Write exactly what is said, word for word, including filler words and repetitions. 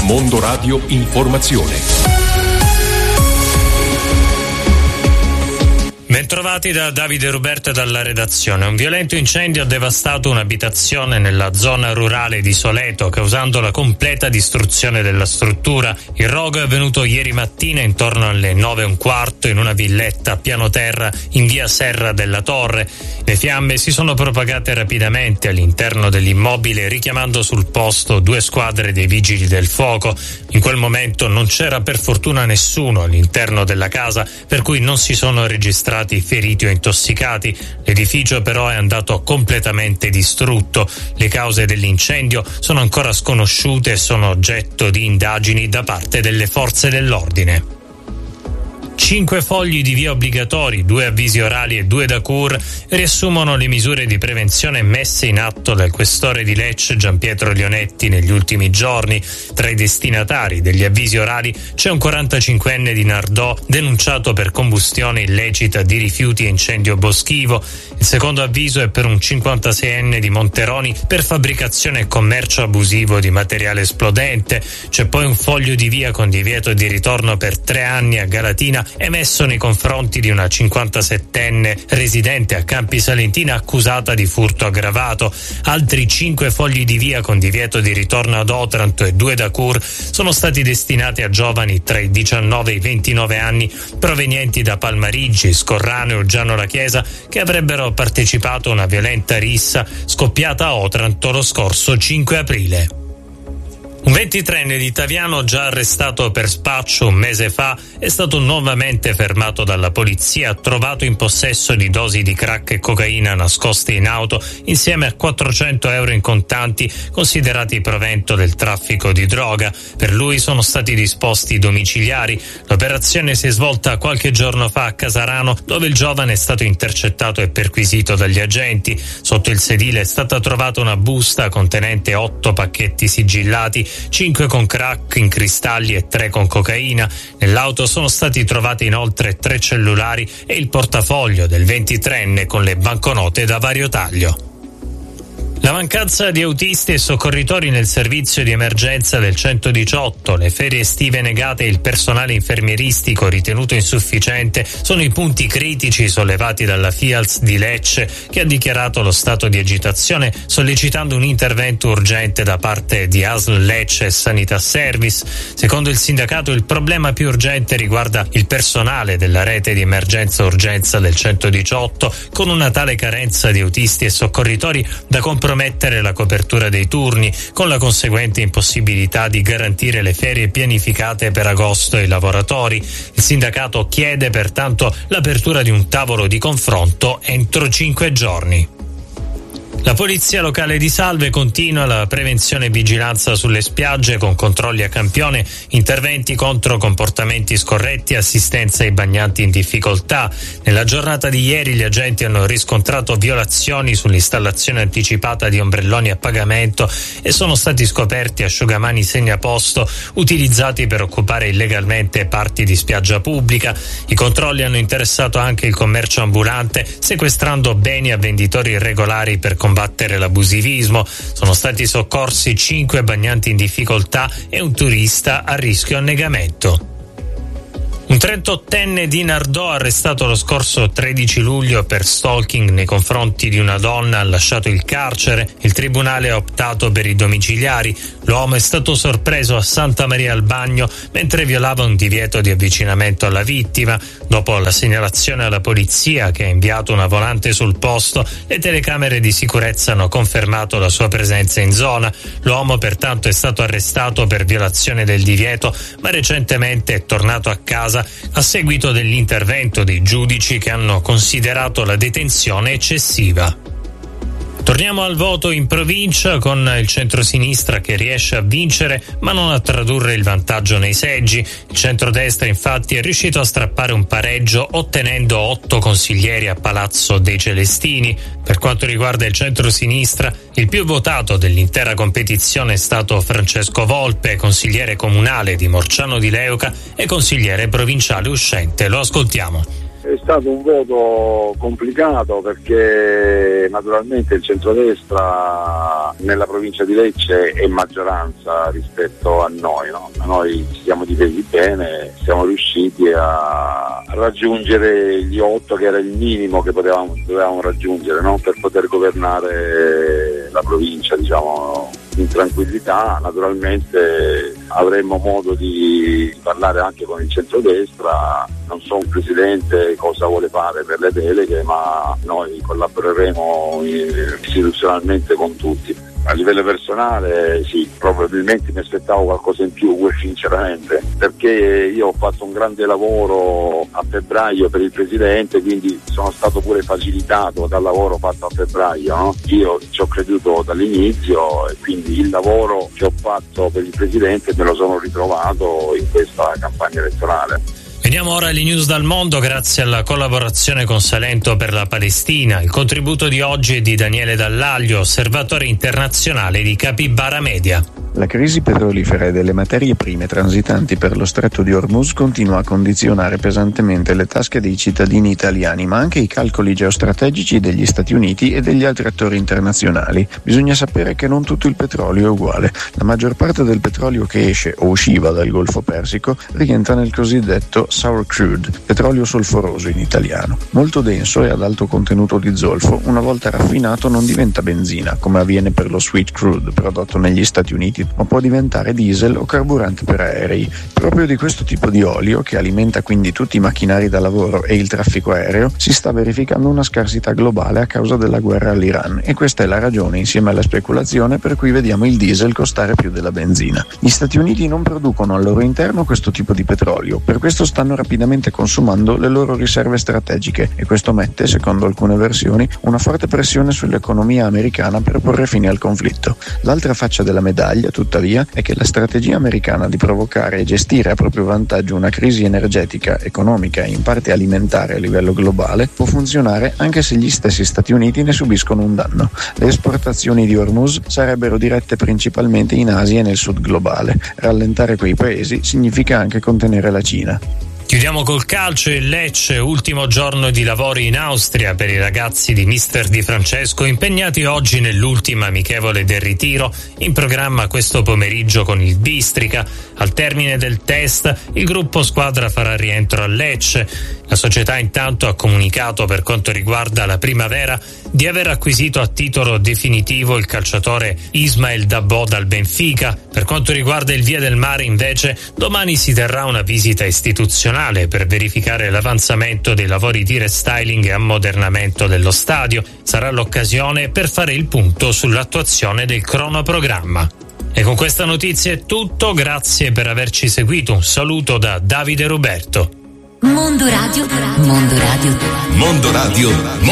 Mondo Radio Informazione. Bentrovati da Davide Ruberto e dalla redazione. Un violento incendio ha devastato un'abitazione nella zona rurale di Soleto, causando la completa distruzione della struttura. Il rogo è avvenuto ieri mattina intorno alle nove e un quarto in una villetta a piano terra in via Serra della Torre. Le fiamme si sono propagate rapidamente all'interno dell'immobile, richiamando sul posto due squadre dei vigili del fuoco. In quel momento non c'era per fortuna nessuno all'interno della casa, per cui non si sono registrati feriti o intossicati. L'edificio però è andato completamente distrutto. Le cause dell'incendio sono ancora sconosciute e sono oggetto di indagini da parte delle forze dell'ordine. Cinque fogli di via obbligatori, due avvisi orali e due da cur riassumono le misure di prevenzione messe in atto dal questore di Lecce Gianpietro Leonetti negli ultimi giorni. Tra i destinatari degli avvisi orali c'è un quarantacinquenne di Nardò denunciato per combustione illecita di rifiuti e incendio boschivo. Il secondo avviso è per un cinquantaseienne di Monteroni per fabbricazione e commercio abusivo di materiale esplodente. C'è poi un foglio di via con divieto di ritorno per tre anni a Galatina emesso nei confronti di una cinquantasettenne residente a Campi Salentina accusata di furto aggravato. Altri cinque fogli di via con divieto di ritorno ad Otranto e due da cur sono stati destinati a giovani tra i diciannove e i ventinove anni provenienti da Palmarigi, Scorrano e Giano la Chiesa che avrebbero partecipato a una violenta rissa scoppiata a Otranto lo scorso cinque aprile. Un ventitreenne di Taviano, già arrestato per spaccio un mese fa, è stato nuovamente fermato dalla polizia, trovato in possesso di dosi di crack e cocaina nascoste in auto, insieme a quattrocento euro in contanti, considerati provento del traffico di droga. Per lui sono stati disposti domiciliari. L'operazione si è svolta qualche giorno fa a Casarano, dove il giovane è stato intercettato e perquisito dagli agenti. Sotto il sedile è stata trovata una busta contenente otto pacchetti sigillati, cinque con crack in cristalli e tre con cocaina. Nell'auto sono stati trovati inoltre tre cellulari e il portafoglio del ventitreenne con le banconote da vario taglio. La mancanza di autisti e soccorritori nel servizio di emergenza del centodiciotto, le ferie estive negate e il personale infermieristico ritenuto insufficiente sono i punti critici sollevati dalla FIALS di Lecce, che ha dichiarato lo stato di agitazione sollecitando un intervento urgente da parte di A S L Lecce e Sanità Service. Secondo il sindacato il problema più urgente riguarda il personale della rete di emergenza-urgenza del centodiciotto, con una tale carenza di autisti e soccorritori da compromettere mettere la copertura dei turni, con la conseguente impossibilità di garantire le ferie pianificate per agosto ai lavoratori. Il sindacato chiede pertanto l'apertura di un tavolo di confronto entro cinque giorni. La polizia locale di Salve continua la prevenzione e vigilanza sulle spiagge con controlli a campione, interventi contro comportamenti scorretti e assistenza ai bagnanti in difficoltà. Nella giornata di ieri gli agenti hanno riscontrato violazioni sull'installazione anticipata di ombrelloni a pagamento e sono stati scoperti asciugamani segnaposto utilizzati per occupare illegalmente parti di spiaggia pubblica. I controlli hanno interessato anche il commercio ambulante, sequestrando beni a venditori irregolari per combattere l'abusivismo. Sono stati soccorsi cinque bagnanti in difficoltà e un turista a rischio annegamento. Un trentottenne di Nardò, arrestato lo scorso tredici luglio per stalking nei confronti di una donna, ha lasciato il carcere. Il tribunale ha optato per i domiciliari. L'uomo è stato sorpreso a Santa Maria al Bagno mentre violava un divieto di avvicinamento alla vittima. Dopo la segnalazione alla polizia, che ha inviato una volante sul posto, le telecamere di sicurezza hanno confermato la sua presenza in zona. L'uomo pertanto è stato arrestato per violazione del divieto, ma recentemente è tornato a casa a seguito dell'intervento dei giudici che hanno considerato la detenzione eccessiva. Torniamo al voto in provincia con il centrosinistra che riesce a vincere ma non a tradurre il vantaggio nei seggi. Il centrodestra infatti è riuscito a strappare un pareggio ottenendo otto consiglieri a Palazzo dei Celestini. Per quanto riguarda il centrosinistra, il più votato dell'intera competizione è stato Francesco Volpe, consigliere comunale di Morciano di Leuca e consigliere provinciale uscente. Lo ascoltiamo. È stato un voto complicato perché naturalmente il centrodestra nella provincia di Lecce è maggioranza rispetto a noi, no? Noi ci siamo difesi bene, siamo riusciti a raggiungere gli otto che era il minimo che potevamo, dovevamo raggiungere, no? Per poter governare la provincia, diciamo, in tranquillità. Naturalmente avremo modo di parlare anche con il centrodestra. Non so un presidente cosa vuole fare per le deleghe, ma noi collaboreremo istituzionalmente con tutti. A livello personale sì, probabilmente mi aspettavo qualcosa in più, sinceramente, perché io ho fatto un grande lavoro a febbraio per il presidente, quindi sono stato pure facilitato dal lavoro fatto a febbraio, no? Io ci ho creduto dall'inizio e quindi il lavoro che ho fatto per il presidente me lo sono ritrovato in questa campagna elettorale. Veniamo ora alle news dal mondo grazie alla collaborazione con Salento per la Palestina. Il contributo di oggi è di Daniele Dall'Aglio, osservatore internazionale di Capibara Media. La crisi petrolifera e delle materie prime transitanti per lo stretto di Hormuz continua a condizionare pesantemente le tasche dei cittadini italiani, ma anche i calcoli geostrategici degli Stati Uniti e degli altri attori internazionali. Bisogna sapere che non tutto il petrolio è uguale. La maggior parte del petrolio che esce o usciva dal Golfo Persico rientra nel cosiddetto sour crude, petrolio solforoso in italiano. Molto denso e ad alto contenuto di zolfo, una volta raffinato non diventa benzina, come avviene per lo sweet crude prodotto negli Stati Uniti, ma può diventare diesel o carburante per aerei. Proprio di questo tipo di olio, che alimenta quindi tutti i macchinari da lavoro e il traffico aereo, si sta verificando una scarsità globale a causa della guerra all'Iran, e questa è la ragione, insieme alla speculazione, per cui vediamo il diesel costare più della benzina. Gli Stati Uniti non producono al loro interno questo tipo di petrolio, per questo stanno rapidamente consumando le loro riserve strategiche, e questo mette, secondo alcune versioni, una forte pressione sull'economia americana per porre fine al conflitto. L'altra faccia della medaglia, tuttavia, è che la strategia americana di provocare e gestire a proprio vantaggio una crisi energetica, economica e in parte alimentare a livello globale può funzionare anche se gli stessi Stati Uniti ne subiscono un danno. Le esportazioni di Hormuz sarebbero dirette principalmente in Asia e nel sud globale. Rallentare quei paesi significa anche contenere la Cina. Chiudiamo col calcio. Il Lecce, ultimo giorno di lavori in Austria per i ragazzi di mister Di Francesco, impegnati oggi nell'ultima amichevole del ritiro, in programma questo pomeriggio con il Bistrica. Al termine del test il gruppo squadra farà rientro a Lecce. La società intanto ha comunicato, per quanto riguarda la primavera, di aver acquisito a titolo definitivo il calciatore Ismael Dabò dal Benfica. Per quanto riguarda il Via del Mare, invece, domani si terrà una visita istituzionale per verificare l'avanzamento dei lavori di restyling e ammodernamento dello stadio. Sarà l'occasione per fare il punto sull'attuazione del cronoprogramma. E con questa notizia è tutto, grazie per averci seguito. Un saluto da Davide Roberto. Mondo Radio, Mondo Radio, Mondo Radio.